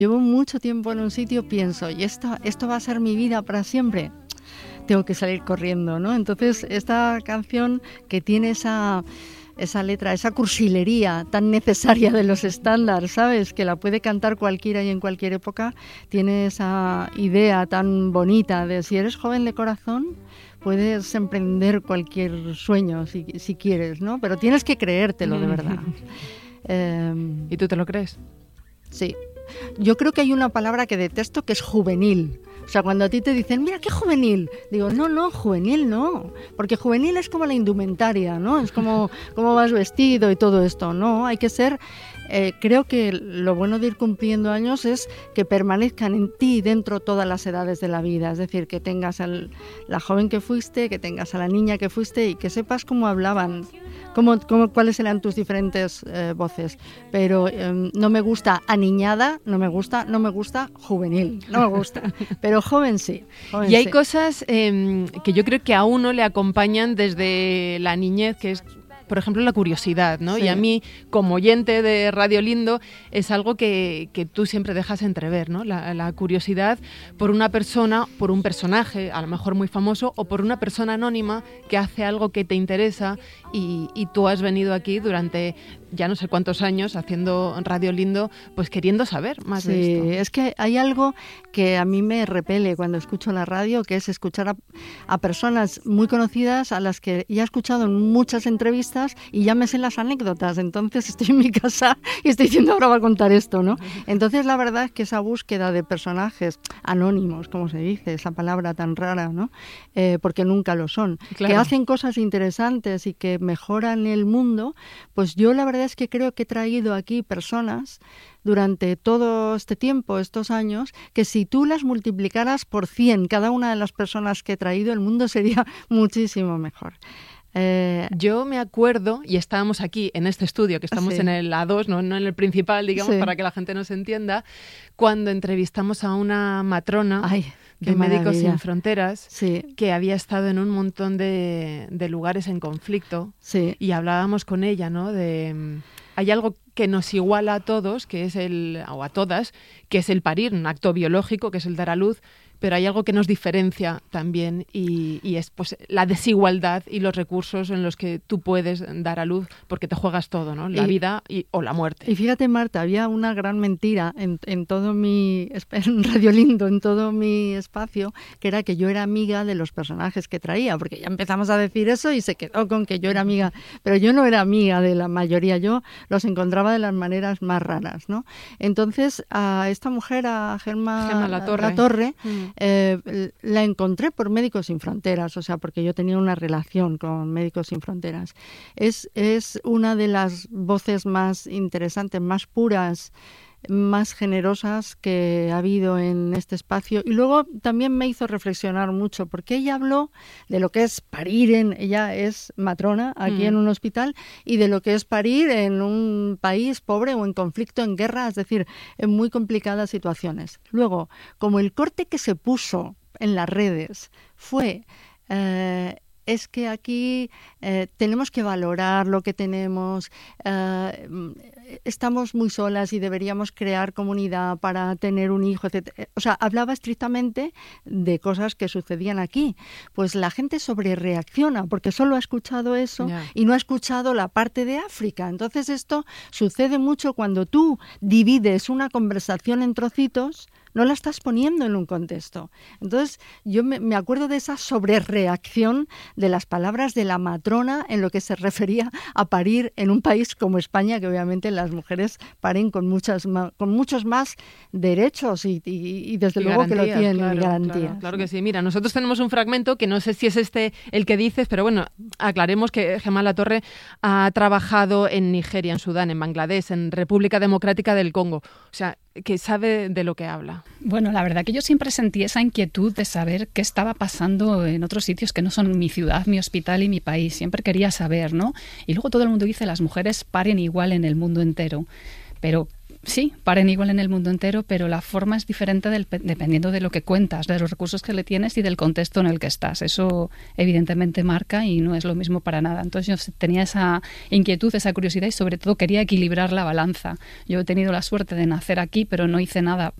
Llevo mucho tiempo en un sitio, pienso, ¿y esto va a ser mi vida para siempre? Tengo que salir corriendo, ¿no? Entonces, esta canción que tiene esa letra, esa cursilería tan necesaria de los estándares, ¿sabes? Que la puede cantar cualquiera y en cualquier época, tiene esa idea tan bonita de si eres joven de corazón, puedes emprender cualquier sueño si quieres, ¿no? Pero tienes que creértelo de verdad. ¿Y tú te lo crees? Sí. Yo creo que hay una palabra que detesto que es juvenil. O sea, cuando a ti te dicen, mira, qué juvenil. Digo, no, juvenil no. Porque juvenil es como la indumentaria, ¿no? Es como cómo vas vestido y todo esto. No, hay que ser... creo que lo bueno de ir cumpliendo años es que permanezcan en ti dentro todas las edades de la vida. Es decir, que tengas a la joven que fuiste, que tengas a la niña que fuiste y que sepas cómo hablaban, cuáles eran tus diferentes voces. Pero no me gusta aniñada, no me gusta juvenil, no me gusta. Pero joven sí. Y hay cosas que yo creo que a uno le acompañan desde la niñez, que es, por ejemplo, la curiosidad, ¿no? Sí. Y a mí, como oyente de Radio Lindo, es algo que tú siempre dejas entrever, ¿no? La curiosidad por una persona, por un personaje, a lo mejor muy famoso, o por una persona anónima que hace algo que te interesa y tú has venido aquí durante ya no sé cuántos años haciendo Radio Lindo, pues queriendo saber más de esto. Sí, es que hay algo que a mí me repele cuando escucho la radio, que es escuchar a personas muy conocidas a las que ya he escuchado en muchas entrevistas y ya me sé las anécdotas. Entonces estoy en mi casa y estoy diciendo ahora va a contar esto, ¿no? Entonces la verdad es que esa búsqueda de personajes anónimos, como se dice, esa palabra tan rara, ¿no? Porque nunca lo son, claro, que hacen cosas interesantes y que mejoran el mundo, pues yo la verdad es que creo que he traído aquí personas durante todo este tiempo, estos años, que si tú las multiplicaras por 100, cada una de las personas que he traído, el mundo sería muchísimo mejor. Yo me acuerdo, y estábamos aquí en este estudio, que estamos en el A2, no en el principal, digamos, para que la gente nos entienda, cuando entrevistamos a una matrona de Médicos Sin Fronteras, que había estado en un montón de lugares en conflicto, y hablábamos con ella, ¿no? Hay algo que nos iguala a todos, que es o a todas, que es el parir, un acto biológico, que es el dar a luz, pero hay algo que nos diferencia también y es pues la desigualdad y los recursos en los que tú puedes dar a luz porque te juegas todo, ¿no? La vida o la muerte. Y fíjate, Marta, había una gran mentira en todo en Radio Lindo, en todo mi espacio, que era que yo era amiga de los personajes que traía, porque ya empezamos a decir eso y se quedó con que yo era amiga, pero yo no era amiga de la mayoría, yo los encontraba de las maneras más raras, ¿no? Entonces, a esta mujer, a Gemma La Torre, la encontré por Médicos Sin Fronteras, o sea, porque yo tenía una relación con Médicos Sin Fronteras. Es una de las voces más interesantes, más puras, más generosas que ha habido en este espacio, y luego también me hizo reflexionar mucho porque ella habló de lo que es parir ella es matrona aquí en un hospital, y de lo que es parir en un país pobre o en conflicto, en guerra, es decir, en muy complicadas situaciones. Luego, como el corte que se puso en las redes fue es que aquí tenemos que valorar lo que tenemos, estamos muy solas y deberíamos crear comunidad para tener un hijo, etc. O sea, hablaba estrictamente de cosas que sucedían aquí. Pues la gente sobrereacciona porque solo ha escuchado eso y no ha escuchado la parte de África. Entonces esto sucede mucho cuando tú divides una conversación en trocitos, no la estás poniendo en un contexto. Entonces, yo me acuerdo de esa sobrereacción de las palabras de la matrona en lo que se refería a parir en un país como España, que obviamente las mujeres paren con muchos más derechos y desde luego que lo tienen, garantías. Claro que sí. Mira, nosotros tenemos un fragmento que no sé si es el que dices, pero bueno, aclaremos que Gemma La Torre ha trabajado en Nigeria, en Sudán, en Bangladesh, en República Democrática del Congo. O sea, que sabe de lo que habla. Bueno, la verdad que yo siempre sentí esa inquietud de saber qué estaba pasando en otros sitios que no son mi ciudad, mi hospital y mi país. Siempre quería saber, ¿no? Y luego todo el mundo dice las mujeres paren igual en el mundo entero. Pero Sí, paren igual en el mundo entero, pero la forma es diferente dependiendo de lo que cuentas, de los recursos que le tienes y del contexto en el que estás. Eso evidentemente marca y no es lo mismo para nada. Entonces yo tenía esa inquietud, esa curiosidad y sobre todo quería equilibrar la balanza. Yo he tenido la suerte de nacer aquí, pero no hice nada